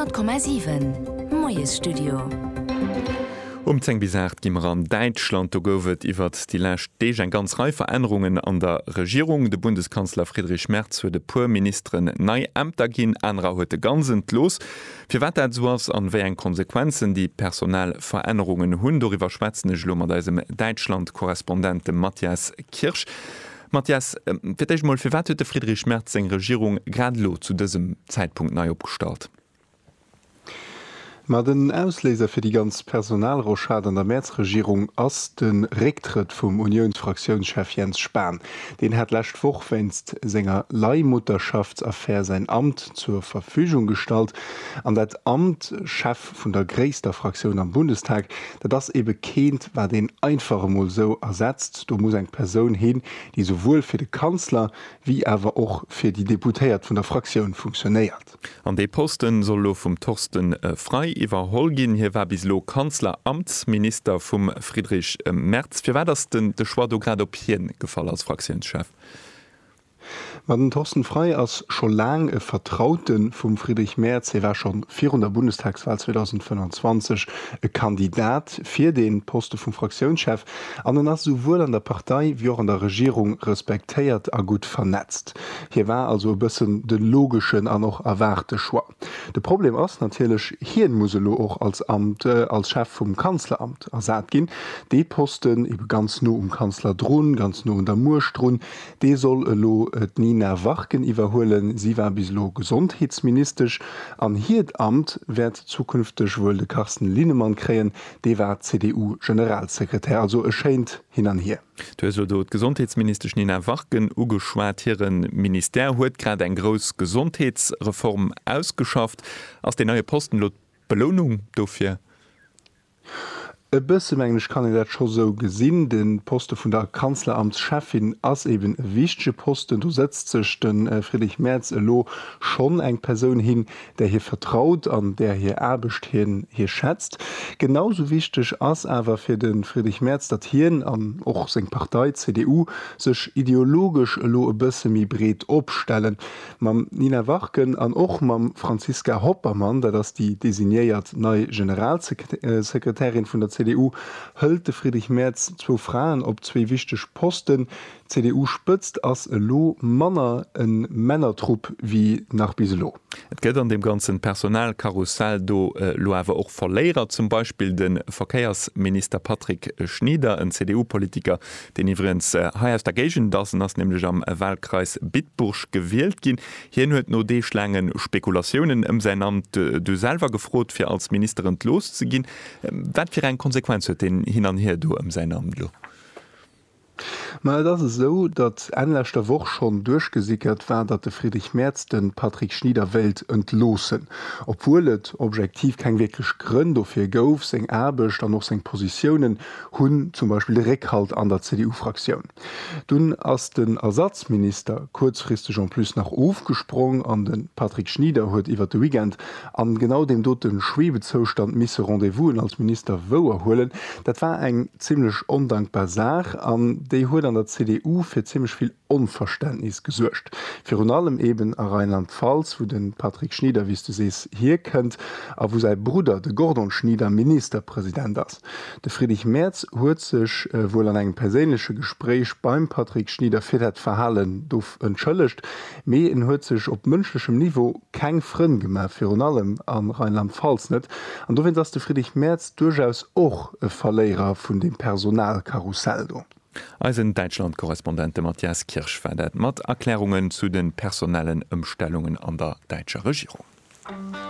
100,7 Moes Studio. 10 bis 8 gimmer an Deitschland gowet iwwer die Lächt déich en ganz Reihe Veränderungen an der Regierung. De Bundeskanzler Friedrich Merz huet de Puerministeren nei Ämter ginn anrer huet ganzent los. Fir wat so ass an wéi en Konsequenzen die Personalveränderungen hunn doiwwer schwätzeneg Lo mat deisem Deitschland-Korrespondent Matthias Kirsch. Matthias, firich mal fir wat huet de Friedrich Merz eng Regierung gradlo zu diesem Zeitpunkt nei opgestart? Ma den Ausleser fir die ganz Personalrochade an der Märzregierung ass den Rücktritt vum Unionsfraktionschef Jens Spahn. Den hat lächtwoch wennst senger Leihmutterschaftsaffaire sein Amt zur Verfügung gestalt. An dat Amt Chef vun der gréster Fraktion am Bundestag, dat das ebe kennt, war den einfache Mo so ersetzt. Du muss eng Person hin, die sowohl fir de Kanzler wie awer auch fir die Deputéiert vun der Fraktion funktioniert. An de Posten soll lo vum Thorsten frei Holgin hier war bislo Kanzleramtsminister vum Friedrich Merz. Wie war das denn de Schwado grad op hien gefallen als Fraktionschef? Man den Thorsten Frei als schon lang Vertrauten vum Friedrich Merz, war schon 400 Bundestagswahl 2025 Kandidat fir den Poste vum Fraktionschef, an den as sowohl an der Partei wie auch an der Regierung respektéiert a gut vernetzt. Hier war also bisssen den logischen an noch erwarte Schwa. De Problem ass natürlich hier Muselo auch als Amt als Chef vom Kanzleramt ersat gin. De Posten eben ganz no Kanzler drohen, ganz no der Murstrun, de soll lo Nina Wachken iwwerholen, sie war bislo gesundheitsministerisch. An hiet Amt werd zukünftig wohl de Carsten Linnemann kreen, de war CDU-Generalsekretär, also erscheint hin an hier. Du Gesundheitsminister Nina Wachken ugeschwatieren Minister huet grad ein gros Gesundheitsreform ausgeschafft. Aus den neue Posten lot Belohnung dofir. E bëssemänglisch kann ich dat schon so gesinn, den Poste vun der Kanzleramtschefin ass eben wichtige Posten. Du setzt sech den Friedrich Merz lo schon eng Person hin, der hier vertraut, an der hier erbecht hin hier schätzt. Genauso wichtig ass awer fir den Friedrich Merz dat hien an och seg Partei CDU sech ideologisch lo e bëssemi bret opstellen. Mam Nina Wachken an och mam Franziska Hoppermann, der das die designiert neue Generalsekretärin vun der CDU höllte Friedrich Merz 2 Fragen op 2 wichtig Posten. CDU spëtzt as lo Manner en Männertrupp wie nach biselo. Et geht an dem ganzen Personalkarussell do lo awer auch Verlehrer, zum Beispiel den Verkehrsminister Patrick Schnieder, ein CDU-Politiker, den iwrens highest Agation dassen ass nämlich am Wahlkreis Bitburg gewählt gin. Hier huet no de schlangen Spekulationen sein Amt du selber gefrot fir als Ministerin loszugin. Wat fir ein Konsequenz huet den hin an her du sein Amt lo? Mal das ist so, dat anlächte Woche schon durchgesickert war, dat de Friedrich Merz den Patrick Schnieder Welt entlosen. Obwohl et objektiv kein wirklich Grund dafür gouf, seg Erbecht dann noch seg Positionen hunn zum Beispiel de Rückhalt an der CDU-Fraktion. Dun as den Ersatzminister kurzfristig schon plus nach aufgesprungen an den Patrick Schnieder huet iwwer de Weekend an genau dem dort den Schwebezostand misse Rendevous als Minister woer holen. Dat war eng ziemlich undankbar Sache, an déi huet an der CDU fir ziemlich viel Unverständnis gesuercht. Für allem eben a Rheinland-Pfalz, wo den Patrick Schnieder, wie du sees, hier kennt, a wo sein Bruder, de Gordon Schnieder, Ministerpräsident ist. De Friedrich Merz huet sich wohl an einem persönlichen Gespräch beim Patrick Schnieder für das Verhalten entschuldigt, mehr in huet sich op menschlichem Niveau kein Freund gemacht, für allem an Rheinland-Pfalz nicht. Und du findest, der Friedrich Merz durchaus auch ein Verlierer von dem Personalkarussell. Als ein Deutschland-Korrespondent Matthias Kirsch mat Erklärungen zu den personellen Umstellungen an der deutschen Regierung.